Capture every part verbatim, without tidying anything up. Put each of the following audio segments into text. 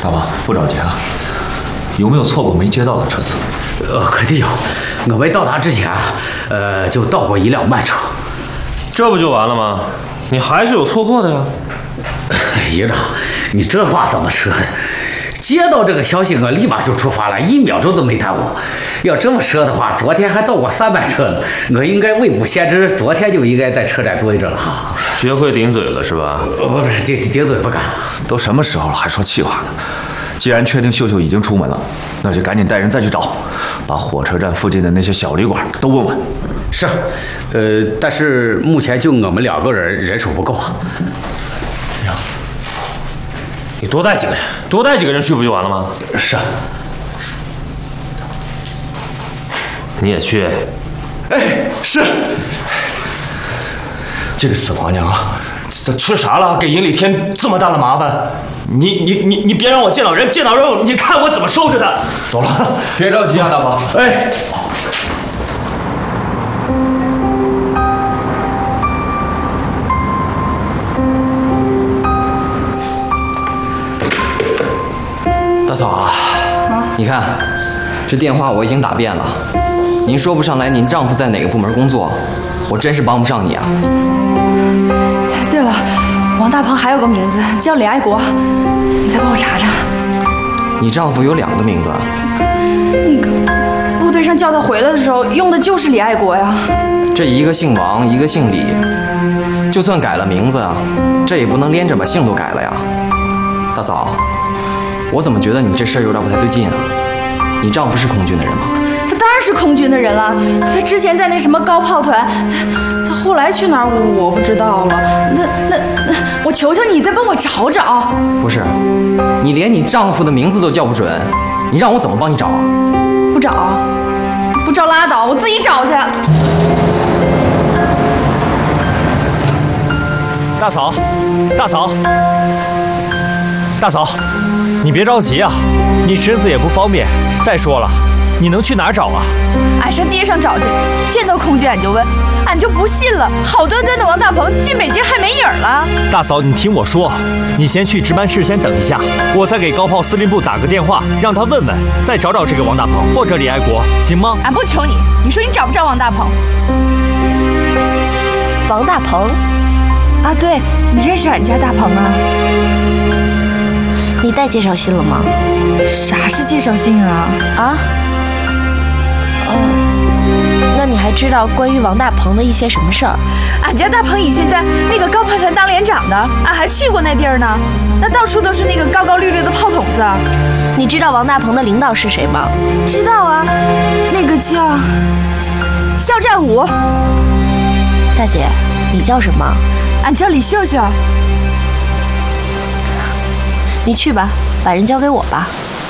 大宝，不着急啊。有没有错过没接到的车次？ 呃，肯定有。我们到达之前，呃，就到过一辆慢车。 这不就完了吗？你还是有错过的呀。 营长，你这话怎么说的？接到这个消息，我立马就出发了，一秒钟都没耽误。要这么说的话，昨天还到过三班车呢。我应该未卜先知，昨天就应该在车站蹲着了哈。 学会顶嘴了是吧？ 呃，不是顶顶嘴不敢。 都什么时候了，还说气话呢？既然确定秀秀已经出门了，那就赶紧带人再去找，把火车站附近的那些小旅馆都问问。 是，呃，但是目前就我们两个人，人手不够啊。 呀，你多带几个人，多带几个人去不就完了吗？ 是。 你也去？ 哎，是。这个死婆娘啊，这吃啥了？给营里添这么大的麻烦？你你你你别让我见到人，见到人你看我怎么收拾他。走了， 别着急啊，大宝。 哎。 大嫂啊，你看，这电话我已经打遍了，您说不上来您丈夫在哪个部门工作，我真是帮不上你啊。 对了，王大鹏还有个名字叫李爱国，你再帮我查查。 你丈夫有两个名字啊？ 那个部队上叫他回来的时候用的就是李爱国呀。 这一个姓王，一个姓李，就算改了名字，这也不能连着把姓都改了呀。大嫂，我怎么觉得你这事儿有点不太对劲啊？你丈夫是空军的人吗？ 他当然是空军的人了，他之前在那什么高炮团，他他后来去哪儿我我不知道了。那那那，我求求你再帮我找找。 不是，你连你丈夫的名字都叫不准，你让我怎么帮你找啊？ 不找，不找拉倒，我自己找去。 大嫂，大嫂，大嫂，你别着急啊，你侄子也不方便。再说了，你能去哪儿找啊？ 俺上街上找去，见到空军俺就问，俺就不信了，好端端的王大鹏进北京还没影了。 大嫂，你听我说，你先去值班室先等一下，我再给高炮司令部打个电话，让他问问，再找找这个王大鹏或者李爱国，行吗？ 俺不求你，你说你找不着王大鹏？ 王大鹏？ 啊，对，你认识俺家大鹏啊？ 你带介绍信了吗？ 啥是介绍信啊？ 啊？哦，那你还知道关于王大鹏的一些什么事儿？ 俺家大鹏以前在那个高炮团当连长的，俺还去过那地儿呢。那到处都是那个高高绿绿的炮筒子。 你知道王大鹏的领导是谁吗？ 知道啊，那个叫肖战武。 大姐，你叫什么？ 俺叫李秀秀。 你去吧，把人交给我吧。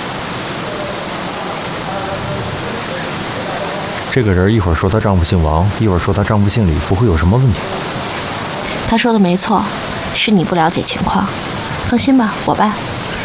这个人一会儿说她丈夫姓王，一会儿说她丈夫姓李，不会有什么问题。 她说的没错，是你不了解情况。放心吧，我办。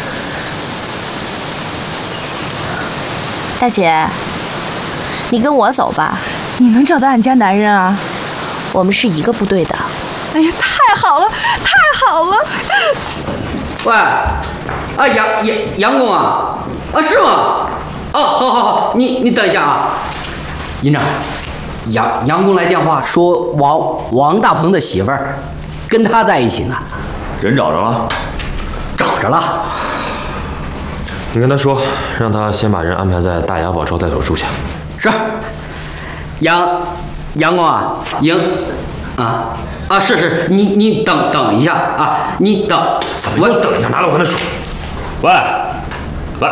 大姐，你跟我走吧。 你能找到俺家男人啊？ 我们是一个部队的。 哎呀，太好了，太好了！ 喂，啊杨杨杨工啊，啊是吗？哦，好好好，你你等一下啊，营长，杨杨工来电话说王王大鹏的媳妇儿跟他在一起呢。 人找着了？ 找着了。 你跟他说，让他先把人安排在大雅堡招待所住下。 是。杨杨工啊，营啊。啊，是是，你你等等一下啊，你等， 怎么又等一下？拿来我跟他说。喂，喂，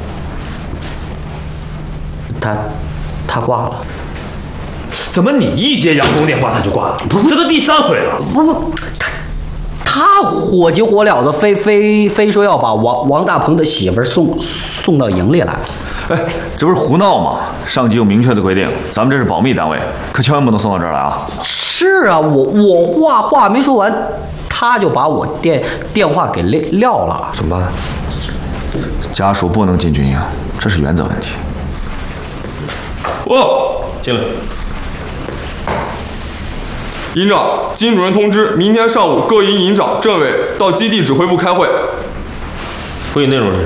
他他挂了。 怎么你一接杨工电话他就挂了？不，这都第三回了。 不不，他他火急火燎的，非非非说要把王王大鹏的媳妇儿送送到营里来。 哎，这不是胡闹吗？上级有明确的规定，咱们这是保密单位，可千万不能送到这儿来啊！ 是啊，我我话话没说完，他就把我电电话给撂了， 怎么办？ 家属不能进军营，这是原则问题。 哦， 进来。 营长，金主任通知，明天上午各营营长、政委到基地指挥部开会。 会议内容是？